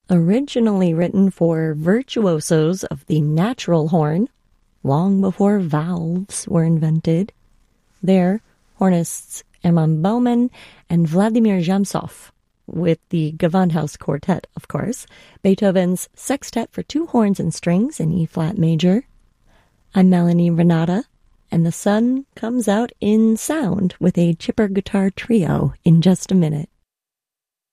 Originally written for virtuosos of the natural horn, long before valves were invented. There, hornists Hermann Baumann and Vladimir Jamsov, with the Gewandhaus Quartet, of course, Beethoven's Sextet for two horns and strings in E-flat major. I'm Melanie Renata, and the sun comes out in sound with a chipper guitar trio in just a minute.